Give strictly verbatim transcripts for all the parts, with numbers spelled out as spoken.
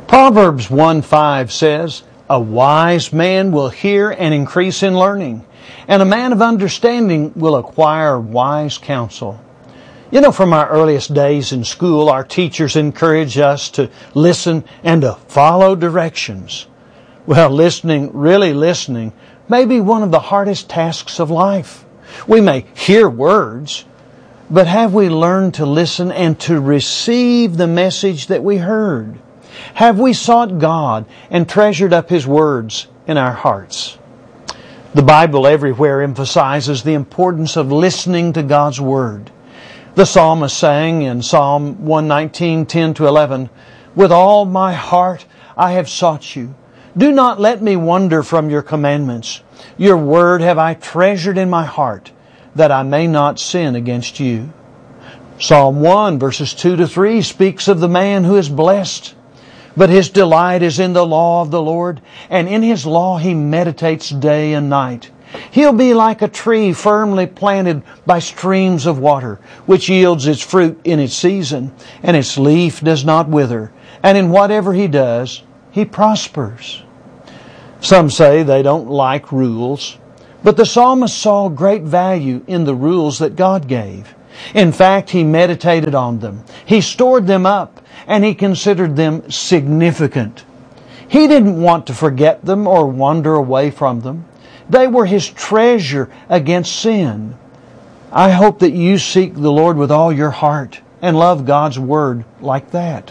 Proverbs one five says, "A wise man will hear and increase in learning, and a man of understanding will acquire wise counsel." You know, from our earliest days in school, our teachers encourage us to listen and to follow directions. Well, listening, really listening, may be one of the hardest tasks of life. We may hear words, but have we learned to listen and to receive the message that we heard? Have we sought God and treasured up His words in our hearts? The Bible everywhere emphasizes the importance of listening to God's Word. The psalmist sang in Psalm one nineteen, ten to eleven, "With all my heart I have sought you. Do not let me wander from your commandments. Your word have I treasured in my heart, that I may not sin against you." Psalm one verses two to three speaks of the man who is blessed. "But his delight is in the law of the Lord, and in His law he meditates day and night. He'll be like a tree firmly planted by streams of water, which yields its fruit in its season, and its leaf does not wither. And in whatever he does, he prospers." Some say they don't like rules, but the psalmist saw great value in the rules that God gave. In fact, he meditated on them. He stored them up, and he considered them significant. He didn't want to forget them or wander away from them. They were his treasure against sin. I hope that you seek the Lord with all your heart and love God's Word like that.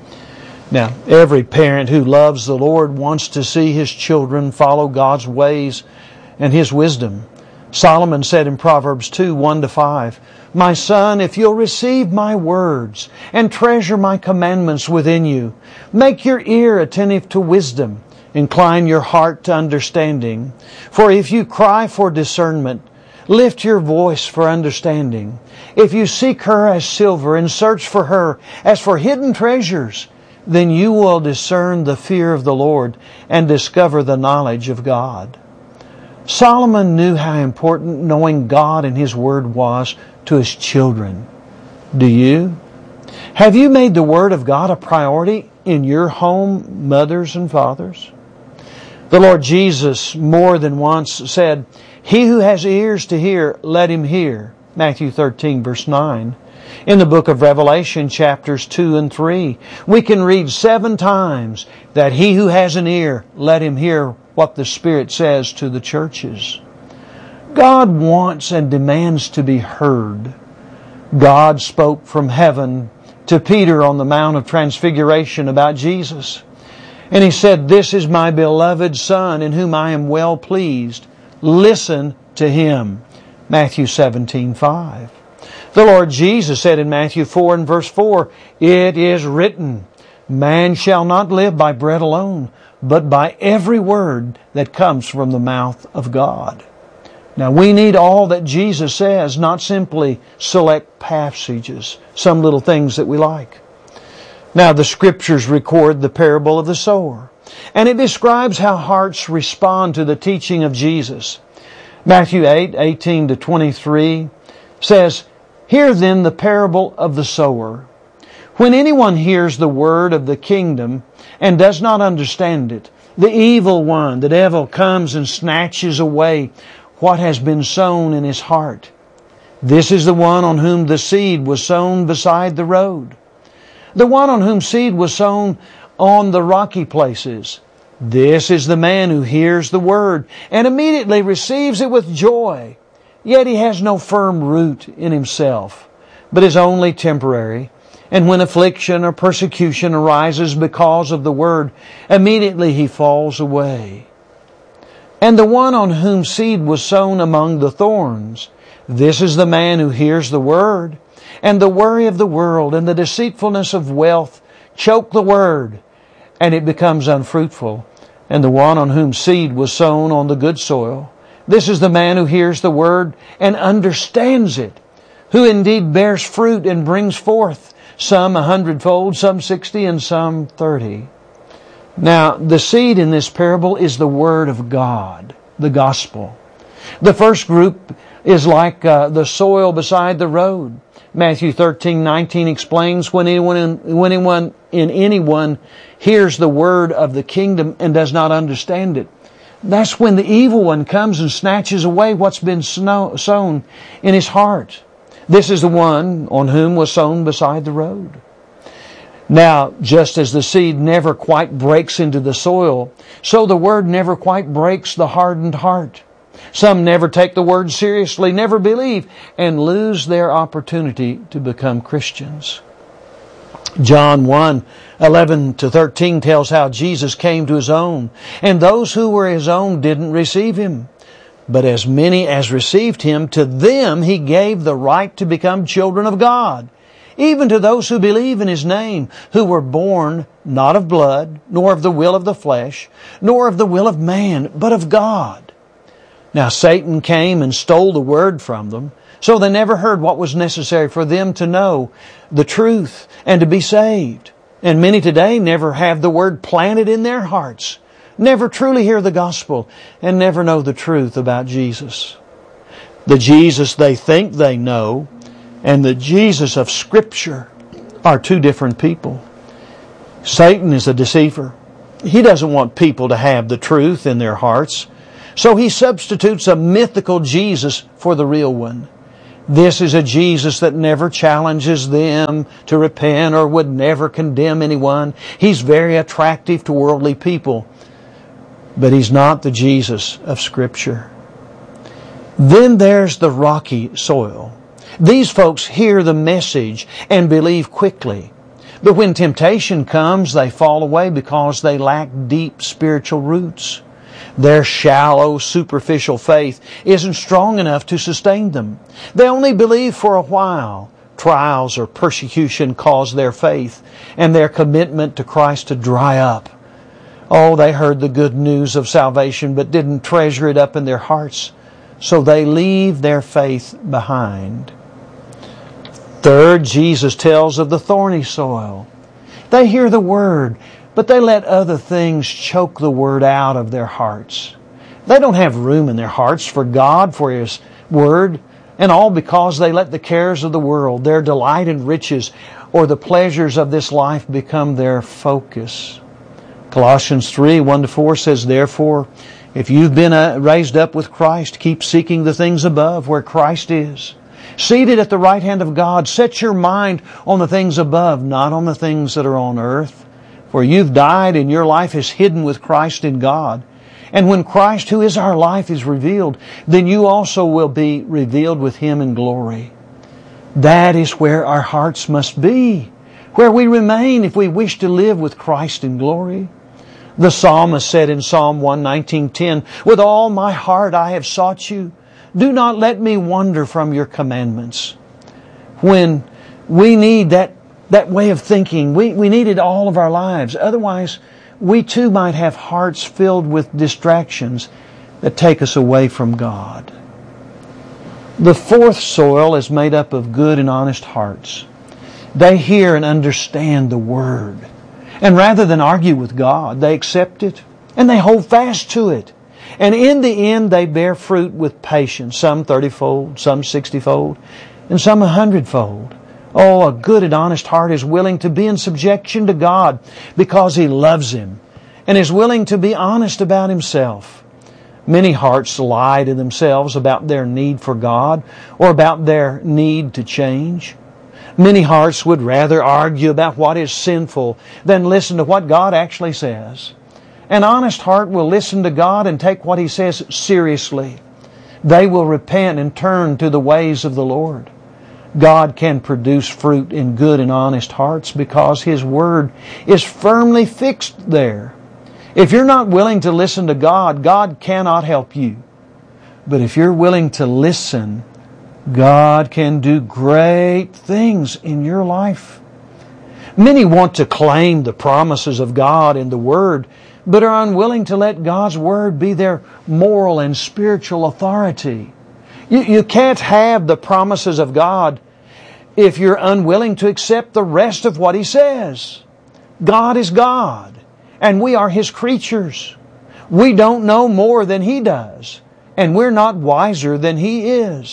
Now, every parent who loves the Lord wants to see his children follow God's ways and His wisdom. Solomon said in Proverbs two, one to five, "My son, if you'll receive my words and treasure my commandments within you, make your ear attentive to wisdom, incline your heart to understanding. For if you cry for discernment, lift your voice for understanding. If you seek her as silver and search for her as for hidden treasures, then you will discern the fear of the Lord and discover the knowledge of God." Solomon knew how important knowing God and His Word was to his children. Do you? Have you made the Word of God a priority in your home, mothers and fathers? The Lord Jesus more than once said, "He who has ears to hear, let him hear." Matthew thirteen, verse nine. In the book of Revelation, chapters two and three, we can read seven times that he who has an ear, let him hear what the Spirit says to the churches. God wants and demands to be heard. God spoke from heaven to Peter on the Mount of Transfiguration about Jesus. And He said, "This is my beloved Son, in whom I am well pleased. Listen to Him." Matthew seventeen, five. The Lord Jesus said in Matthew four and verse four, "It is written, man shall not live by bread alone, but by every word that comes from the mouth of God." Now we need all that Jesus says, not simply select passages, some little things that we like. Now the Scriptures record the parable of the sower, and it describes how hearts respond to the teaching of Jesus. Matthew eight, eighteen to twenty-three says, "Hear then the parable of the sower. When anyone hears the word of the kingdom and does not understand it, the evil one, the devil, comes and snatches away what has been sown in his heart. This is the one on whom the seed was sown beside the road. The one on whom seed was sown on the rocky places. This is the man who hears the word and immediately receives it with joy. Yet he has no firm root in himself, but is only temporary. And when affliction or persecution arises because of the word, immediately he falls away. And the one on whom seed was sown among the thorns, this is the man who hears the word, and the worry of the world and the deceitfulness of wealth choke the word, and it becomes unfruitful. And the one on whom seed was sown on the good soil, this is the man who hears the word and understands it, who indeed bears fruit and brings forth, some a hundredfold, some sixty, and some thirty. Now, the seed in this parable is the Word of God, the gospel. The first group is like uh, the soil beside the road. Matthew thirteen nineteen explains, when anyone in, when anyone in anyone hears the word of the kingdom and does not understand it, that's when the evil one comes and snatches away what's been sown in his heart. This is the one on whom was sown beside the road. Now, just as the seed never quite breaks into the soil, so the word never quite breaks the hardened heart. Some never take the word seriously, never believe, and lose their opportunity to become Christians. John one, eleven to thirteen tells how Jesus came to His own, and those who were His own didn't receive Him. But as many as received Him, to them He gave the right to become children of God, even to those who believe in His name, who were born not of blood, nor of the will of the flesh, nor of the will of man, but of God. Now Satan came and stole the word from them, so they never heard what was necessary for them to know the truth and to be saved. And many today never have the word planted in their hearts, never truly hear the gospel, and never know the truth about Jesus. The Jesus they think they know and the Jesus of Scripture are two different people. Satan is a deceiver. He doesn't want people to have the truth in their hearts, so he substitutes a mythical Jesus for the real one. This is a Jesus that never challenges them to repent or would never condemn anyone. He's very attractive to worldly people, but He's not the Jesus of Scripture. Then there's the rocky soil. These folks hear the message and believe quickly. But when temptation comes, they fall away because they lack deep spiritual roots. Their shallow, superficial faith isn't strong enough to sustain them. They only believe for a while. Trials or persecution cause their faith and their commitment to Christ to dry up. Oh, they heard the good news of salvation but didn't treasure it up in their hearts, so they leave their faith behind. Third, Jesus tells of the thorny soil. They hear the Word, but they let other things choke the Word out of their hearts. They don't have room in their hearts for God, for His Word, and all because they let the cares of the world, their delight in riches, or the pleasures of this life become their focus. Colossians three, one to four says, Therefore, if you've been uh, raised up with Christ, keep seeking the things above where Christ is, seated at the right hand of God. Set your mind on the things above, not on the things that are on earth. For you've died and your life is hidden with Christ in God. And when Christ, who is our life, is revealed, then you also will be revealed with Him in glory. That is where our hearts must be, where we remain if we wish to live with Christ in glory. The psalmist said in Psalm one nineteen ten, With all my heart I have sought you. Do not let me wander from your commandments. When we need that, that way of thinking, we, we need it all of our lives. Otherwise, we too might have hearts filled with distractions that take us away from God. The fourth soil is made up of good and honest hearts. They hear and understand the Word. And rather than argue with God, they accept it and they hold fast to it. And in the end, they bear fruit with patience, some thirty-fold, some sixty-fold, and some a hundredfold. Oh, a good and honest heart is willing to be in subjection to God because He loves Him and is willing to be honest about himself. Many hearts lie to themselves about their need for God or about their need to change. Many hearts would rather argue about what is sinful than listen to what God actually says. An honest heart will listen to God and take what He says seriously. They will repent and turn to the ways of the Lord. God can produce fruit in good and honest hearts because His Word is firmly fixed there. If you're not willing to listen to God, God cannot help you. But if you're willing to listen, God can do great things in your life. Many want to claim the promises of God in the Word, but are unwilling to let God's Word be their moral and spiritual authority. You, you can't have the promises of God if you're unwilling to accept the rest of what He says. God is God, and we are His creatures. We don't know more than He does, and we're not wiser than He is.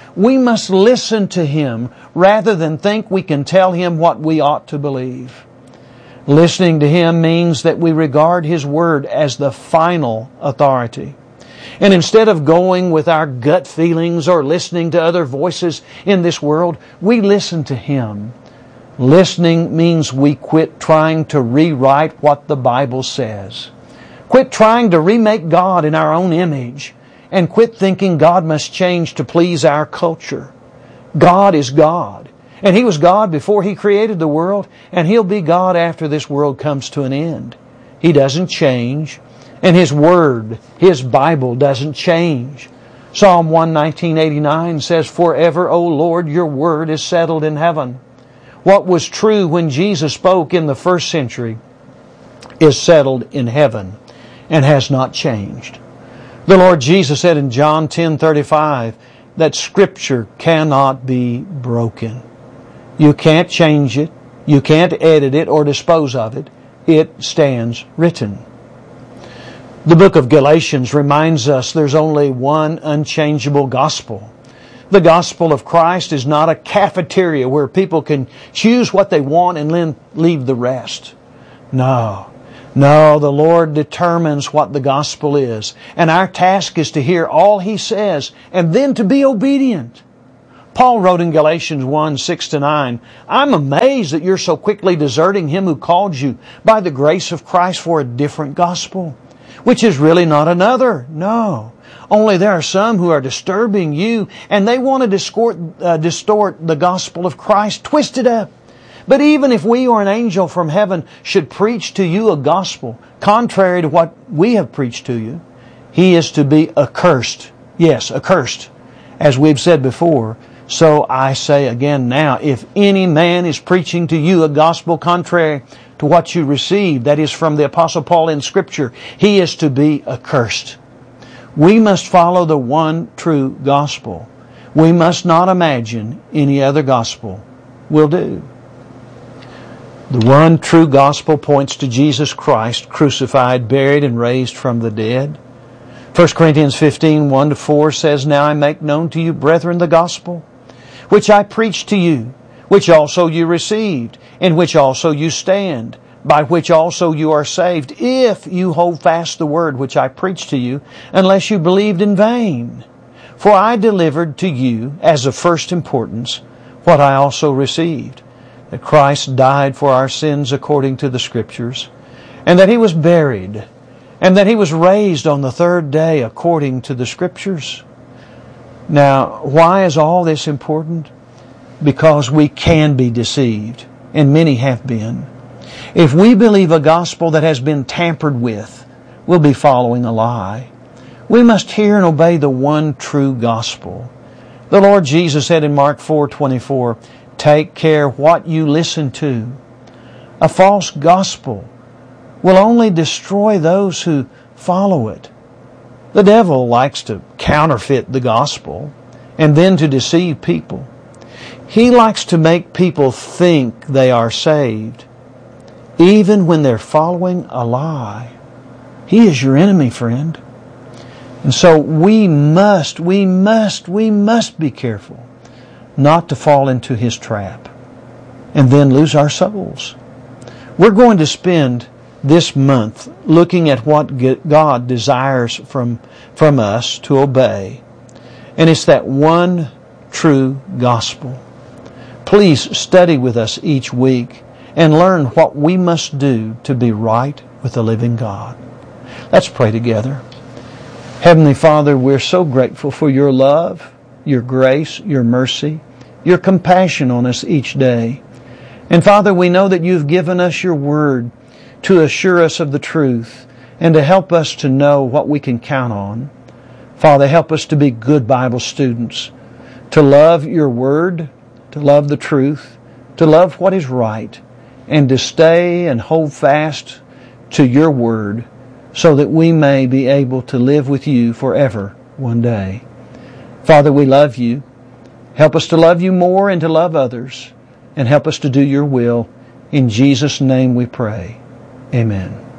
We must listen to Him rather than think we can tell Him what we ought to believe. Listening to Him means that we regard His Word as the final authority. And instead of going with our gut feelings or listening to other voices in this world, we listen to Him. Listening means we quit trying to rewrite what the Bible says. Quit trying to remake God in our own image. And quit thinking God must change to please our culture. God is God. And He was God before He created the world, and He'll be God after this world comes to an end. He doesn't change. And His Word, His Bible, doesn't change. Psalm one nineteen eighty-nine says, "Forever, O Lord, Your Word is settled in heaven." What was true when Jesus spoke in the first century is settled in heaven and has not changed. The Lord Jesus said in John ten thirty-five that Scripture cannot be broken. You can't change it. You can't edit it or dispose of it. It stands written. The book of Galatians reminds us there's only one unchangeable gospel. The gospel of Christ is not a cafeteria where people can choose what they want and then leave the rest. No. No, the Lord determines what the gospel is. And our task is to hear all He says and then to be obedient. Paul wrote in Galatians one, six to nine, "I'm amazed that you're so quickly deserting Him who called you by the grace of Christ for a different gospel, which is really not another. No. Only there are some who are disturbing you, and they want to distort, uh, distort the gospel of Christ, twist it up. But even if we or an angel from heaven should preach to you a gospel contrary to what we have preached to you, he is to be accursed." Yes, accursed. As we've said before, so I say again now, if any man is preaching to you a gospel contrary to what you received, that is from the Apostle Paul in Scripture, he is to be accursed. We must follow the one true gospel. We must not imagine any other gospel will do. The one true gospel points to Jesus Christ, crucified, buried, and raised from the dead. First Corinthians fifteen, one to four says, "Now I make known to you, brethren, the gospel, which I preached to you, which also you received, in which also you stand, by which also you are saved, if you hold fast the word which I preached to you, unless you believed in vain. For I delivered to you, as of first importance, what I also received, that Christ died for our sins according to the Scriptures, and that He was buried, and that He was raised on the third day according to the Scriptures." Now, why is all this important? Because we can be deceived, and many have been. If we believe a gospel that has been tampered with, we'll be following a lie. We must hear and obey the one true gospel. The Lord Jesus said in Mark four twenty-four, "Take care what you listen to. A false gospel will only destroy those who follow it." The devil likes to counterfeit the gospel and then to deceive people. He likes to make people think they are saved, even when they're following a lie. He is your enemy, friend. And so we must, we must, we must be careful not to fall into his trap and then lose our souls. We're going to spend this month looking at what God desires from, from us to obey. And it's that one true gospel. Please study with us each week and learn what we must do to be right with the living God. Let's pray together. Heavenly Father, we're so grateful for your love, your grace, your mercy, your compassion on us each day. And Father, we know that you've given us your word to assure us of the truth and to help us to know what we can count on. Father, help us to be good Bible students, to love your word, to love the truth, to love what is right, and to stay and hold fast to your word so that we may be able to live with you forever one day. Father, we love you. Help us to love you more and to love others, and help us to do your will. In Jesus' name we pray. Amen.